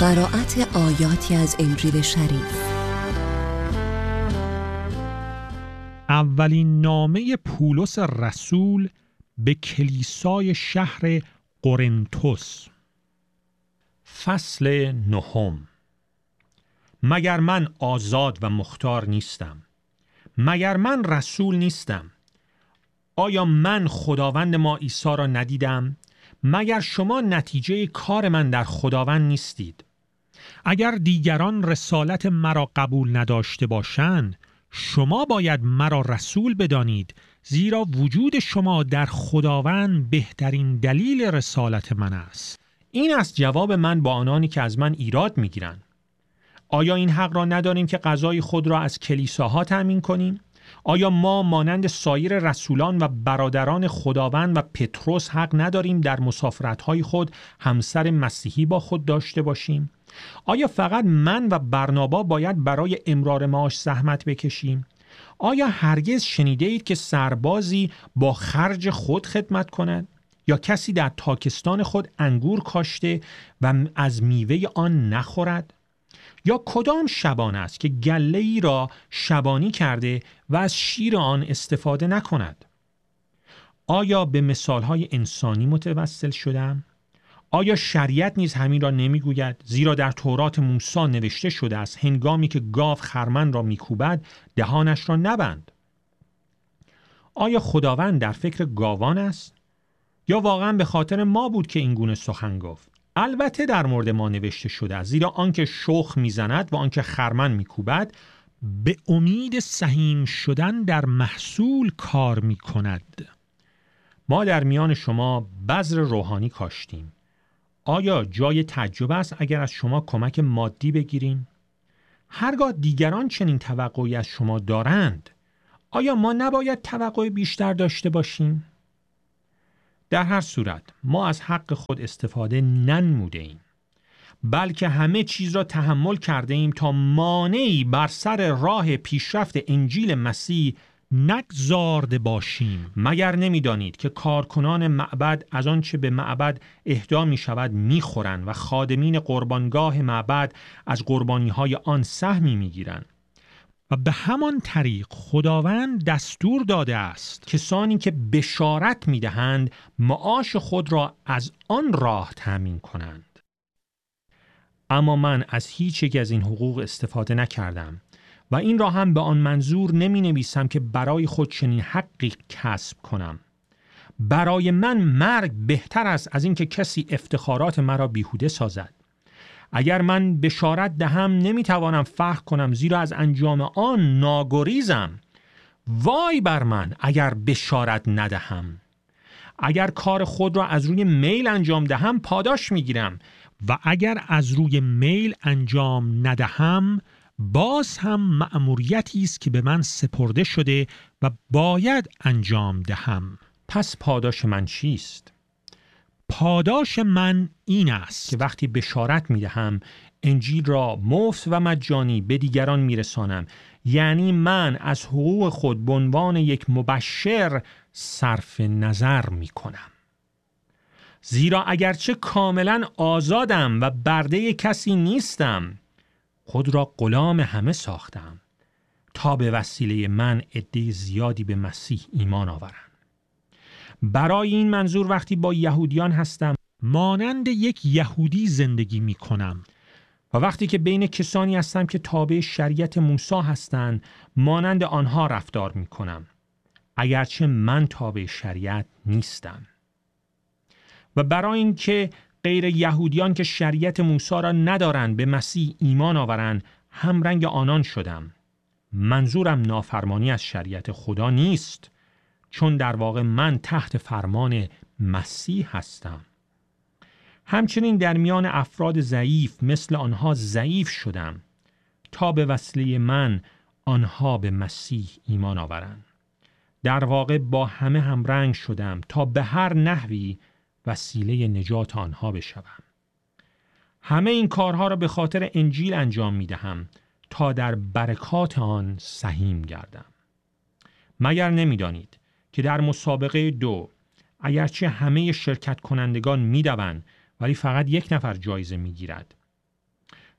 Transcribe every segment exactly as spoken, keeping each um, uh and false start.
قرائت آیاتی از انجیل شریف. اولین نامه پولس رسول به کلیسای شهر قرنتس. فصل نهم. مگر من آزاد و مختار نیستم؟ مگر من رسول نیستم؟ آیا من خداوند ما عیسی را ندیدم؟ مگر شما نتیجه کار من در خداوند نیستید؟ اگر دیگران رسالت مرا قبول نداشته باشند، شما باید مرا رسول بدانید، زیرا وجود شما در خداوند بهترین دلیل رسالت من است. این است جواب من با آنانی که از من ایراد میگیرند. آیا این حق را نداریم که غذای خود را از کلیساها تأمین کنیم؟ آیا ما مانند سایر رسولان و برادران خداوند و پتروس حق نداریم در مسافرت‌های خود همسر مسیحی با خود داشته باشیم؟ آیا فقط من و برنابا باید برای امرار معاش زحمت بکشیم؟ آیا هرگز شنیده اید که سربازی با خرج خود خدمت کند؟ یا کسی در تاکستان خود انگور کاشته و از میوه آن نخورد؟ یا کدام شبان است که گله‌ای را شبانی کرده و از شیر آن استفاده نکند؟ آیا به مثالهای انسانی متوسل شدم؟ آیا شریعت نیز همین را نمیگوید؟ زیرا در تورات موسی نوشته شده است هنگامی که گاو خرمن را میکوبد دهانش را نبند. آیا خداوند در فکر گاوان است؟ یا واقعا به خاطر ما بود که این گونه سخن گفت؟ البته در مورد ما نوشته شده است، زیرا آنکه شخم میزند و آنکه خرمن میکوبد به امید سهیم شدن در محصول کار میکند. ما در میان شما بذر روحانی کاشتیم. آیا جای تعجب است اگر از شما کمک مادی بگیریم؟ هرگاه دیگران چنین توقعی از شما دارند، آیا ما نباید توقع بیشتر داشته باشیم؟ در هر صورت ما از حق خود استفاده ننموده ایم، بلکه همه چیز را تحمل کرده ایم تا مانعی بر سر راه پیشرفت انجیل مسیح نگذارده باشیم. مگر نمی‌دانید که کارکنان معبد از آنچه به معبد اهدا می شود می خورند و خادمین قربانگاه معبد از قربانی‌های آن سهمی می گیرند؟ و به همان طریق خداوند دستور داده است کسانی که بشارت می دهند معاش خود را از آن راه تأمین کنند. اما من از هیچ یک از این حقوق استفاده نکردم و این را هم به آن منظور نمی نویسم که برای خود چنین حقی کسب کنم. برای من مرگ بهتر است از اینکه کسی افتخارات مرا بیهوده سازد. اگر من بشارت دهم نمیتوانم فخر کنم، زیرا از انجام آن ناگریزم. وای بر من اگر بشارت ندهم. اگر کار خود را از روی میل انجام دهم پاداش میگیرم و اگر از روی میل انجام ندهم باز هم مأموریتی است که به من سپرده شده و باید انجام دهم. پس پاداش من چیست؟ پاداش من این است که وقتی بشارت می دهم انجیل را مفت و مجانی به دیگران می رسانم. یعنی من از حقوق خود به عنوان یک مبشر صرف نظر می کنم. زیرا اگرچه کاملا آزادم و برده کسی نیستم، خود را غلام همه ساختم تا به وسیله من عده زیادی به مسیح ایمان آورند. برای این منظور وقتی با یهودیان هستم مانند یک یهودی زندگی می کنم و وقتی که بین کسانی هستم که تابع شریعت موسی هستند مانند آنها رفتار می کنم، اگرچه من تابع شریعت نیستم. و برای اینکه غیر یهودیان که شریعت موسی را ندارند به مسیح ایمان آورند همرنگ آنان شدم. منظورم نافرمانی از شریعت خدا نیست، چون در واقع من تحت فرمان مسیح هستم. همچنین در میان افراد ضعیف مثل آنها ضعیف شدم تا به وسیله من آنها به مسیح ایمان آورند. در واقع با همه همرنگ شدم تا به هر نحوی وسیله نجات آنها بشوم. همه این کارها را به خاطر انجیل انجام می دهم تا در برکات آن سهیم گردم. مگر نمی دانید که در مسابقه دو اگرچه همه شرکت کنندگان می دوند ولی فقط یک نفر جایزه می گیرد؟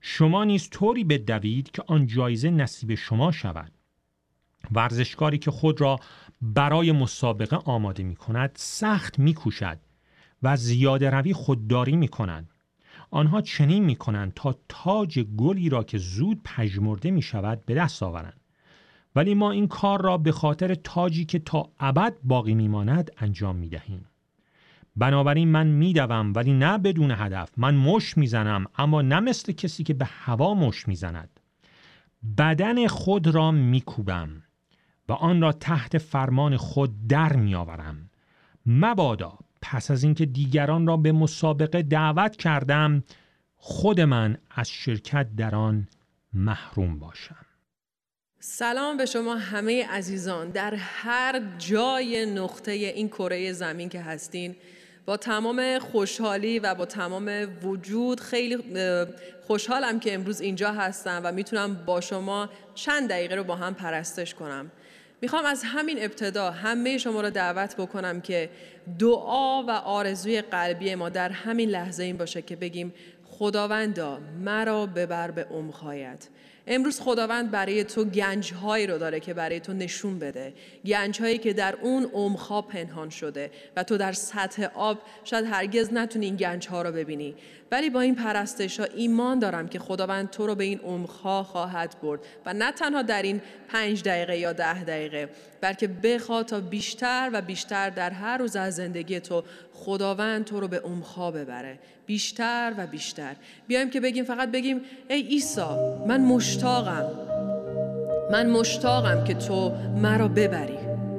شما نیز طوری بدوید که آن جایزه نصیب شما شود. ورزشکاری که خود را برای مسابقه آماده می کند سخت می کوشد و زیاده روی خودداری می کند. آنها چنین می کنند تا تاج گلی را که زود پژمرده می شود به دست آورند. ولی ما این کار را به خاطر تاجی که تا ابد باقی می ماند انجام می دهیم. بنابراین من می دوم ولی نه بدون هدف. من مشت می زنم اما نه مثل کسی که به هوا مشت می زند. بدن خود را می کوبم و آن را تحت فرمان خود در می آورم. مبادا پس از اینکه دیگران را به مسابقه دعوت کردم خود من از شرکت در آن محروم باشم. سلام به شما همه عزیزان در هر جای نقطه این کره زمین که هستین. با تمام خوشحالی و با تمام وجود خیلی خوشحالم که امروز اینجا هستم و میتونم با شما چند دقیقه رو با هم پرستش کنم. میخوام از همین ابتدا همه شما رو دعوت بکنم که دعا و آرزوی قلبی ما در همین لحظه این باشه که بگیم خداوندا مرا ببر به عمق‌هایت. امروز خداوند برای تو گنج‌هایی رو داره که برای تو نشون بده، گنج‌هایی که در اون عمق‌ها پنهان شده و تو در سطح آب شاید هرگز نتونی این گنج‌ها رو ببینی، ولی با این پرستش‌ها ایمان دارم که خداوند تو رو به این عمق‌ها خواهد برد و نه تنها در این پنج دقیقه یا ده دقیقه، بلکه بخواد تا بیشتر و بیشتر در هر روز از زندگی تو خداوند تو رو به عمق‌ها ببره، بیشتر و بیشتر. بیایم که بگیم، فقط بگیم ای عیسی من مشتاقم من مشتاقم که تو مرا ببری،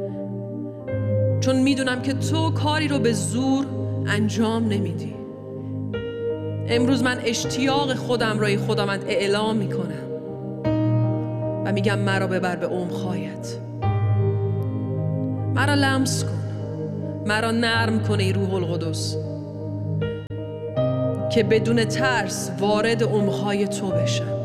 چون میدونم که تو کاری رو به زور انجام نمیدی. امروز من اشتیاق خودم رای خداوند اعلام میکنم و میگم مرا ببر به عمق‌هایت، مرا لمس کن، مرا نرم کن ای روح القدس که بدون ترس وارد عمق‌های تو بشم.